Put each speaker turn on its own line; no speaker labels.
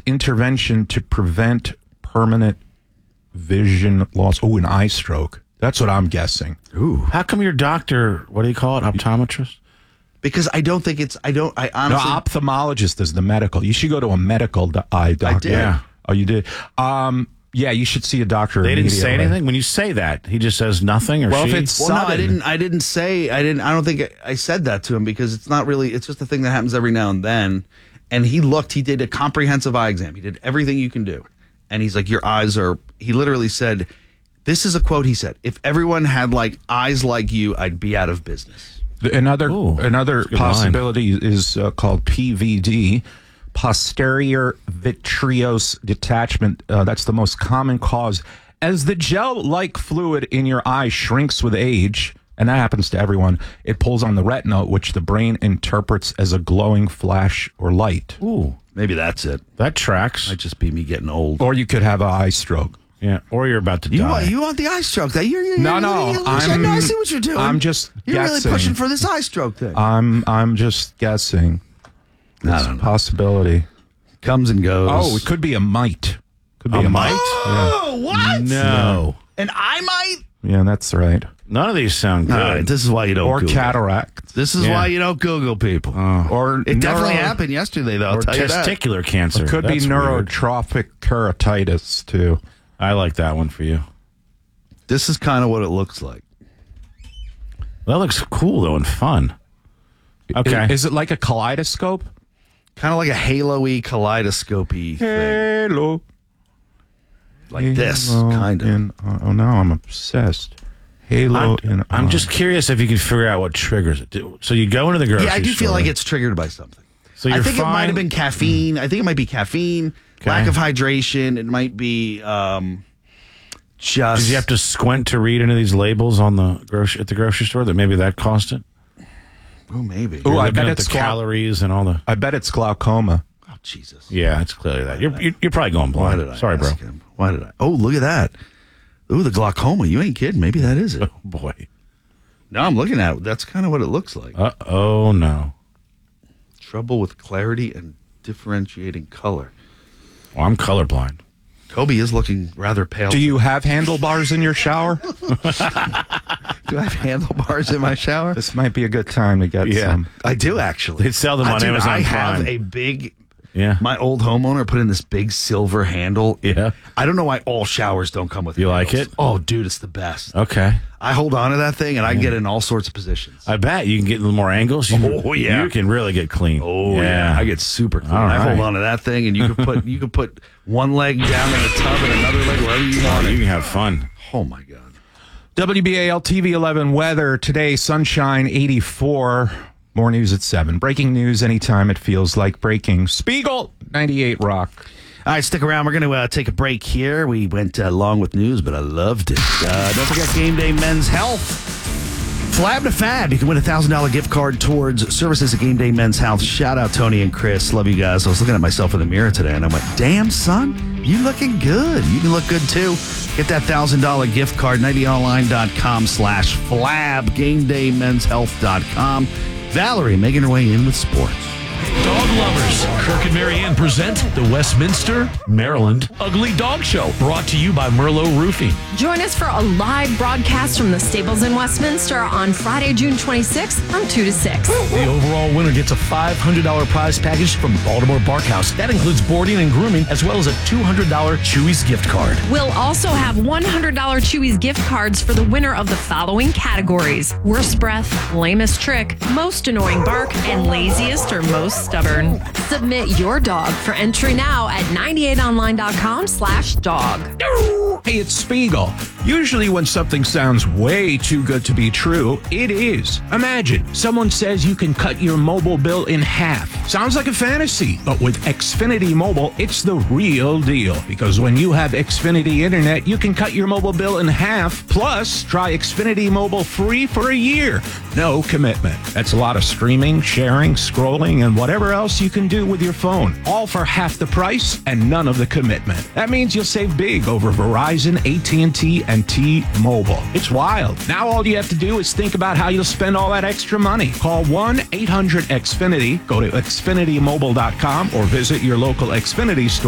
intervention to prevent permanent vision loss. Oh, an eye stroke. That's what I'm guessing.
Ooh.
How come your doctor, what do you call it, optometrist?
Because I don't think it's, I honestly.
No, ophthalmologist is the medical. You should go to a medical eye doctor.
I did.
Yeah.
Oh, you did? Yeah, you should see a doctor.
They didn't say anything? When you say that, he just says nothing, or
Well,
she?
if it's
Well, no,
sudden.
I don't think I said that to him because it's not really, it's just a thing that happens every now and then. And he did a comprehensive eye exam. He did everything you can do. And he's like, your eyes are, he literally said, this is a quote he said, if everyone had like eyes like you, I'd be out of business.
Another
that's a good
possibility is called PVD, posterior vitreous detachment. That's the most common cause. As the gel-like fluid in your eye shrinks with age, and that happens to everyone, it pulls on the retina, which the brain interprets as a glowing flash or light.
Ooh,
Maybe that's it.
that tracks.
Might just be me getting old.
Or you could have an eye stroke.
Yeah, or you're about to
You
die.
want the eye stroke?
No,
I see what you're doing.
I'm just
You're
guessing.
really pushing for this eye stroke thing.
I'm just guessing.
I
It's a
don't know.
possibility.
Comes and goes.
Oh, it could be a mite. Could be a mite.
Oh, what?
No.
An eye mite?
Yeah, that's right.
None of these sound good.
All right, this is why you don't
Or
Google.
cataract.
This is
Yeah.
why you don't Google people.
Or
It definitely
neuro-
happened yesterday, though. I'll
or
tell you that.
testicular cancer.
Could be
That's weird.
neurotrophic keratitis too.
I like that one for you.
This is kind of what it looks like.
That looks cool, though, and fun. Okay.
Is it like a kaleidoscope?
Kind of like a halo-y, kaleidoscopy thing.
Hello.
Like this,
Halo
kind of.
oh, now I'm obsessed. Halo in
I'm
eye.
just curious if you could figure out what triggers it. So you go into the grocery
Yeah, I do feel
store.
like it's triggered by something.
So
I
you're
think it might
fine?
have been caffeine. I think it might be caffeine,
Okay.
lack of hydration. It might be just.
Did you have to squint to read any of these labels on the at the grocery store that maybe that caused it?
Oh, maybe.
Ooh,
You're
I
looking
bet
at
it's
the calories and all the.
I bet it's glaucoma.
Oh, Jesus.
Yeah, it's clearly that. You're probably going
Why
blind.
did I
Sorry, bro.
ask him? Why did I? Oh, look at that. Ooh, the glaucoma. You ain't kidding. Maybe that is it.
Oh boy.
No, I'm looking at it. That's kind of what it looks like.
Oh no.
Trouble with clarity and differentiating color.
Well, I'm colorblind.
Kobe is looking rather pale.
Do you have handlebars in your shower?
Do I have handlebars in my shower?
This might be a good time to get
Yeah.
some.
I do, actually.
They sell them on
Dude,
Amazon
I have
Prime.
a big...
Yeah.
My old homeowner put in this big silver handle.
Yeah.
I don't know why all showers don't come with
You like
handles.
it?
Oh, dude, it's the best.
Okay.
I hold on to that thing and I get in all sorts of positions.
I bet you can get a little more angles.
Oh, yeah.
You can really get clean.
Oh yeah. I get super clean.
All
I hold
right.
on to that thing, and you could put one leg down in the tub and another leg wherever you want
You
it.
can have fun.
Oh my god!
WBAL TV 11 weather today, sunshine 84. More news at 7. Breaking news anytime it feels like breaking. Spiegel 98 Rock.
All right, stick around. We're going to take a break here. We went long with news, but I loved it. Don't forget Game Day Men's Health. Flab to Fab. You can win a $1,000 gift card towards services at Game Day Men's Health. Shout out Tony and Chris. Love you guys. I was looking at myself in the mirror today, and I went, damn, son, you looking good. You can look good, too. Get that $1,000 gift card, 90online.com/flab, GameDayMen'sHealth.com. Valerie making her way in with sports.
Dog lovers, Kirk and Marianne present the Westminster, Maryland Ugly Dog Show, brought to you by Merlot Roofing.
Join us for a live broadcast from the stables in Westminster on Friday, June 26th from 2 to 6.
The overall winner gets a $500 prize package from Baltimore Barkhouse. That includes boarding and grooming, as well as a $200 Chewy's gift card.
We'll also have $100 Chewy's gift cards for the winner of the following categories: worst breath, lamest trick, most annoying bark, and laziest or most stubborn. Submit your dog for entry now at 98online.com/dog.
Hey, it's Spiegel. Usually when something sounds way too good to be true, it is. Imagine someone says you can cut your mobile bill in half. Sounds like a fantasy, but with Xfinity Mobile, it's the real deal. Because when you have Xfinity Internet, you can cut your mobile bill in half. Plus, try Xfinity Mobile free for a year. No commitment. That's a lot of streaming, sharing, scrolling, and whatever else you can do with your phone. All for half the price and none of the commitment. That means you'll save big over Verizon, AT&T, and T-Mobile. It's wild. Now all you have to do is think about how you'll spend all that extra money. Call 1-800-XFINITY, go to xfinitymobile.com, or visit your local Xfinity store.